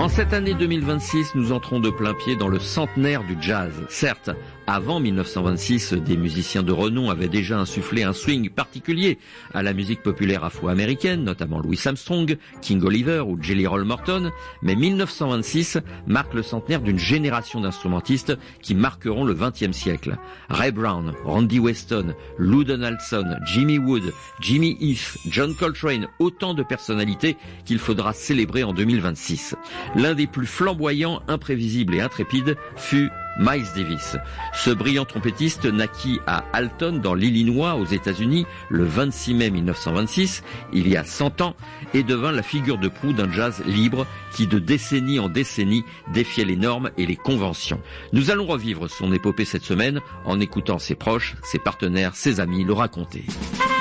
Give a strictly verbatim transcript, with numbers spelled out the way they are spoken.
En cette année deux mille vingt-six, nous entrons de plein pied dans le centenaire du jazz. Certes, avant mille neuf cent vingt-six, des musiciens de renom avaient déjà insufflé un swing particulier à la musique populaire afro-américaine, notamment Louis Armstrong, King Oliver ou Jelly Roll Morton, mais mille neuf cent vingt-six marque le centenaire d'une génération d'instrumentistes qui marqueront le vingtième siècle. Ray Brown, Randy Weston, Lou Donaldson, Jimmy Wood, Jimmy Heath, John Coltrane, autant de personnalités qu'il faudra célébrer en deux mille vingt-six. L'un des plus flamboyants, imprévisibles et intrépides fut Miles Davis. Ce brillant trompettiste naquit à Alton, dans l'Illinois, aux États-Unis, le vingt-six mai mille neuf cent vingt-six, il y a cent ans, et devint la figure de proue d'un jazz libre qui, de décennie en décennie, défiait les normes et les conventions. Nous allons revivre son épopée cette semaine en écoutant ses proches, ses partenaires, ses amis le raconter.